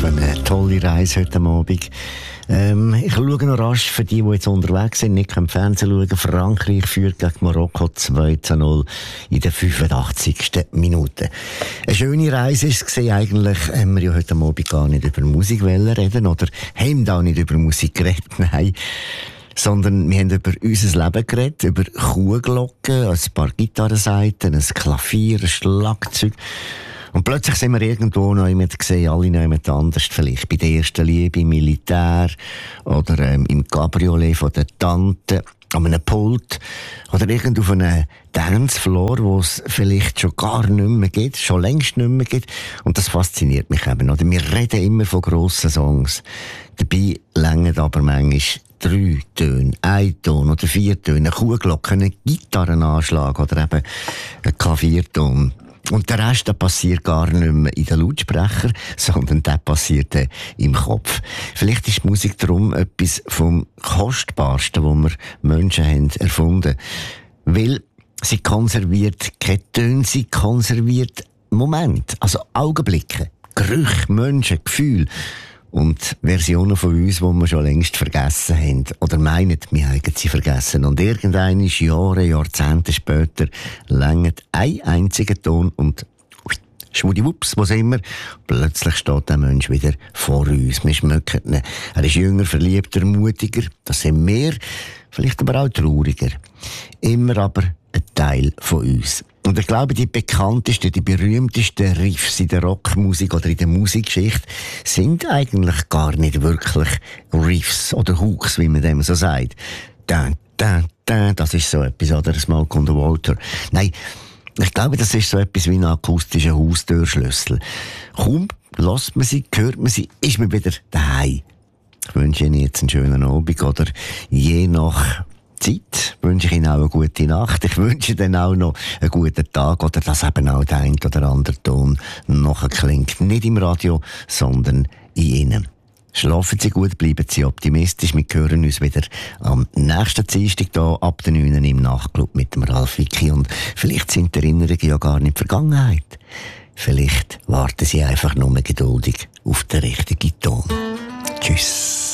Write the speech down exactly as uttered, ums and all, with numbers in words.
auf eine tolle Reise heute Abend. Ähm, ich schaue noch rasch für die, die jetzt unterwegs sind, nicht im Fernsehen schauen. Frankreich führt gegen Marokko zwei zu null in der fünfundachtzigsten Minute. Eine schöne Reise ist es eigentlich. Haben wir ja heute Abend gar nicht über Musik reden oder haben da nicht über Musik geredet, nein. Sondern wir haben über unser Leben geredet, über Kuhglocken, ein paar Gitarrenseiten, ein Klavier, ein Schlagzeug. Und plötzlich sind wir irgendwo noch jemand gesehen, alle noch jemand anders, vielleicht bei der ersten Liebe im Militär oder ähm, im Cabriolet von der Tante, an einem Pult oder irgendwo auf einem Dancefloor, wo es vielleicht schon gar nicht mehr gibt, schon längst nicht mehr gibt. Und das fasziniert mich eben. Oder? Wir reden immer von grossen Songs. Dabei längern aber manchmal drei Töne, ein Ton oder vier Töne, eine Kuhglocke, einen Gitarrenanschlag oder eben ein Klavierton. Und der Rest, der passiert gar nicht mehr in den Lautsprecher, sondern der passiert äh, im Kopf. Vielleicht ist die Musik darum etwas vom Kostbarsten, was wir Menschen haben erfunden. Weil sie konserviert keine Töne, sie konserviert Momente, also Augenblicke, Gerüche, Menschen, Gefühle. Und Versionen von uns, die wir schon längst vergessen haben. Oder meinen, wir haben sie vergessen. Und irgendwann, Jahre, Jahrzehnte später, längert ein einziger Ton und schwudiwups, wo sind wir? Plötzlich steht der Mensch wieder vor uns. Wir schmecken ihn. Er ist jünger, verliebter, mutiger. Das sind wir. Vielleicht aber auch trauriger. Immer aber ein Teil von uns. Und ich glaube, die bekanntesten, die berühmtesten Riffs in der Rockmusik oder in der Musikgeschichte sind eigentlich gar nicht wirklich Riffs oder Hooks, wie man dem so sagt. Da, da, da, das ist so etwas, oder Smoke on the Water. Nein, ich glaube, das ist so etwas wie ein akustischer Haustürschlüssel. Kaum lässt man sie, hört man sie, ist man wieder daheim. Ich wünsche Ihnen jetzt einen schönen Abend oder je nach Zeit wünsche ich Ihnen auch eine gute Nacht. Ich wünsche Ihnen auch noch einen guten Tag oder dass eben auch der ein oder andere Ton nachher klingt. Nicht im Radio, sondern in Ihnen. Schlafen Sie gut, bleiben Sie optimistisch. Wir hören uns wieder am nächsten Dienstag hier ab der neun im Nachtclub mit dem Ralf Wicki. Und vielleicht sind die Erinnerungen ja gar nicht die Vergangenheit. Vielleicht warten Sie einfach nur geduldig auf den richtigen Ton. Tschüss.